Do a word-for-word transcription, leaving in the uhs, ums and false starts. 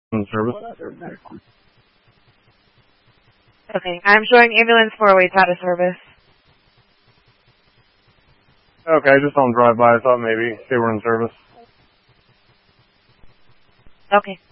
In service. Okay, I'm showing ambulance four oh eight's out of service. Okay, just on drive-by. I thought maybe they were in service. Okay.